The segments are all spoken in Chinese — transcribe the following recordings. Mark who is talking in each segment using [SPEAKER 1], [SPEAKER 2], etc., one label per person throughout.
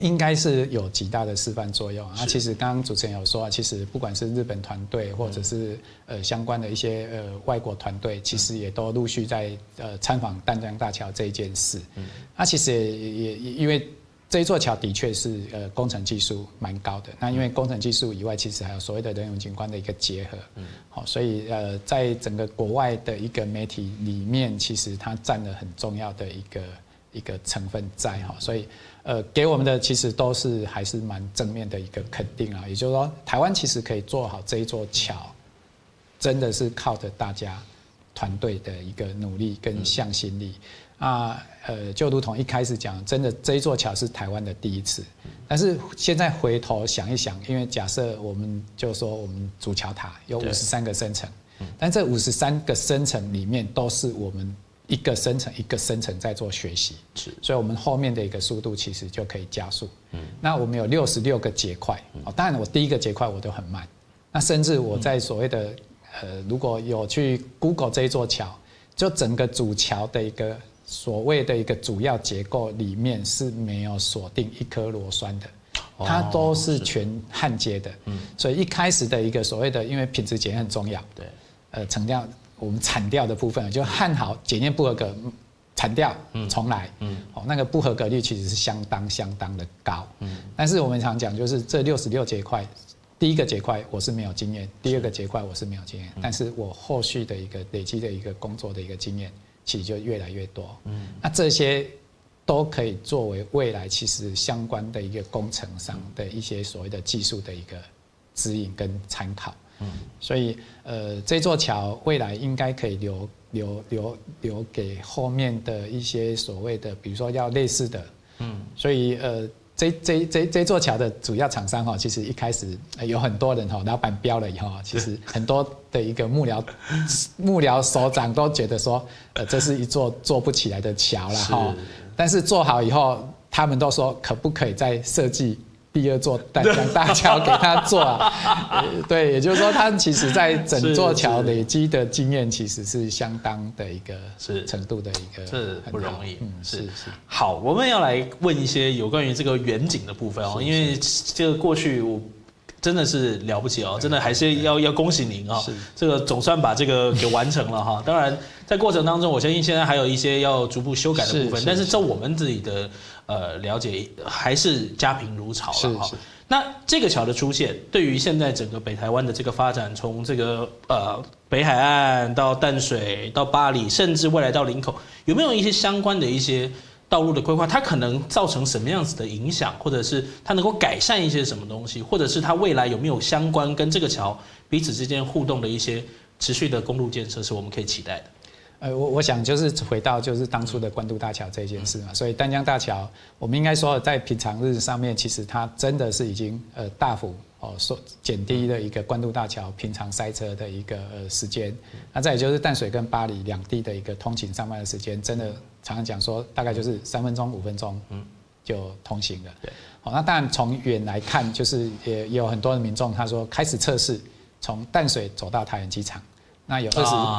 [SPEAKER 1] 应该是有极大的示范作用啊。其实刚刚主持人有说，其实不管是日本团队或者是相关的一些外国团队，其实也都陆续在参访淡江大桥这一件事。那其实也因为这一座桥的确是工程技术蛮高的。那因为工程技术以外，其实还有所谓的人文景观的一个结合。好，所以在整个国外的一个媒体里面，其实它占了很重要的一个成分在哈。所以给我们的其实都是还是蛮正面的一个肯定啊。也就是说，台湾其实可以做好这一座桥，真的是靠着大家团队的一个努力跟向心力。就如同一开始讲，真的这一座桥是台湾的第一次，但是现在回头想一想，因为假设我们就说我们主桥塔有53个升层，但这53个升层里面都是我们一个升层一个升层在做学习，所以我们后面的一个速度其实就可以加速。那我们有66个结块，当然我第一个结块我都很慢，那甚至我在所谓的如果有去 Google 这一座桥，就整个主桥的一个所谓的一个主要结构里面是没有锁定一颗螺栓的，它都是全焊接的。所以一开始的一个所谓的，因为品质检验很重要，对，成掉我们铲掉的部分就焊好，检验不合格，铲掉，重来。那个不合格率其实是相当的高。但是我们常讲，就是这66节块，第一个结块我是没有经验，第二个结块我是没有经验，但是我后续的一个累积的一个工作的一个经验，其实就越来越多。那这些都可以作为未来其实相关的一个工程上的一些所谓的技术的一个指引跟参考。所以这座桥未来应该可以留给后面的一些所谓的，比如说要类似的。所以这座桥的主要厂商其实一开始有很多人老板标了以后，其实很多的一个幕僚首长都觉得说，这是一座做不起来的桥了但是做好以后，他们都说可不可以再设计第二座淡江大桥给他做对，也就是说，他其实在整座桥累积的经验，其实是相当的一个程度的一个，
[SPEAKER 2] 这不容易。是。好，我们要来问一些有关于这个远景的部分因为这个过去我真的是了不起真的还是要恭喜您这个总算把这个给完成了当然，在过程当中，我相信现在还有一些要逐步修改的部分，但是照我们自己的了解，还是家贫如潮了那这个桥的出现，对于现在整个北台湾的这个发展，从这个北海岸到淡水到八里，甚至未来到林口，有没有一些相关的一些道路的规划？它可能造成什么样子的影响，或者是它能够改善一些什么东西，或者是它未来有没有相关跟这个桥彼此之间互动的一些持续的公路建设，是我们可以期待的？
[SPEAKER 1] 我想就是回到就是当初的关渡大桥这件事嘛，所以淡江大桥，我们应该说在平常日上面，其实它真的是已经大幅减低了一个关渡大桥平常塞车的一个时间。那再也就是淡水跟八里两地的一个通勤上班的时间，真的常常讲说大概就是3分钟5分钟就通行了。对，那当然从远来看，就是也有很多的民众他说开始测试从淡水走到桃园机场。那有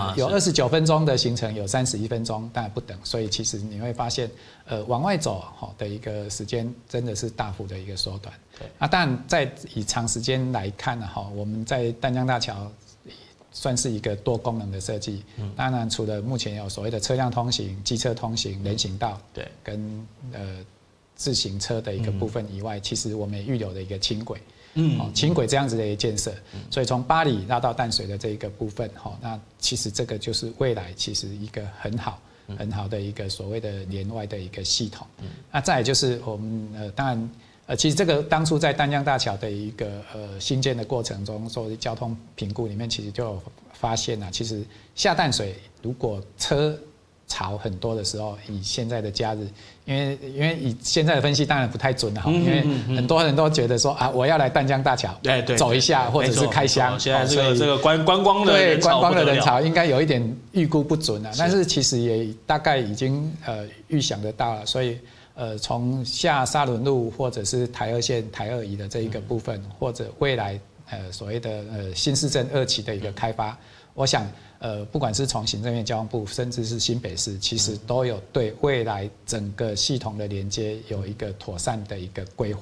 [SPEAKER 1] 29分钟的行程，有31分钟，当然不等，所以其实你会发现，往外走的一个时间真的是大幅的一个缩短。那当然在以长时间来看我们在淡江大桥算是一个多功能的设计。当然除了目前有所谓的车辆通行、机车通行、人行道，对，跟自行车的一个部分以外，其实我们也预留了一个轻轨。轻轨这样子的一个建设，所以从八里拉到淡水的这一个部分，那其实这个就是未来其实一个很好的一个所谓的连外的一个系统。那再来就是我们当然其实这个当初在淡江大桥的一个新建的过程中，作为交通评估里面，其实就有发现其实下淡水如果车潮很多的时候，以现在的假日，因为以现在的分析当然不太准了因为很多人都觉得说我要来淡江大桥走一下，或者是开箱。
[SPEAKER 2] 现在这个观光的
[SPEAKER 1] 人潮应该有一点预估不准但是其实也大概已经预想得到了，所以从下沙仑路或者是台2线台2乙的这一个部分，或者未来所谓的新市镇2期的一个开发。 我想不管是从行政院交通部，甚至是新北市，其实都有对未来整个系统的连接有一个妥善的一个规划。